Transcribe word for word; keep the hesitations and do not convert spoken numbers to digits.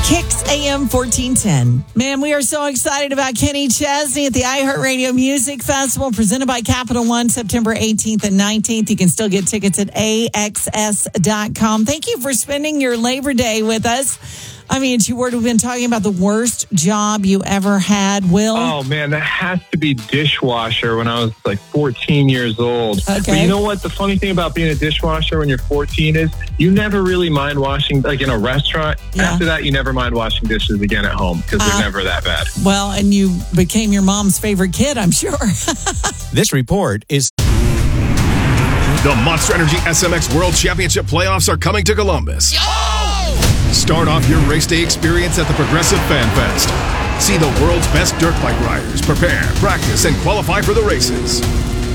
Kicks A M fourteen ten. Man, we are so excited about Kenny Chesney at the iHeartRadio Music Festival presented by Capital One, September eighteenth and nineteenth. You can still get tickets at A X S dot com. Thank you for spending your Labor Day with us. I mean, you would have been talking about the worst job you ever had, Will. Oh, man, that has to be dishwasher when I was like fourteen years old. Okay. But you know what? The funny thing about being a dishwasher when you're fourteen is you never really mind washing, like in a restaurant. Yeah. After that, you never mind washing dishes again at home because they're Uh, never that bad. Well, and you became your mom's favorite kid, I'm sure. This report is... The Monster Energy S M X World Championship playoffs are coming to Columbus. Start off your race day experience at the Progressive Fan Fest. See the world's best dirt bike riders prepare, practice, and qualify for the races.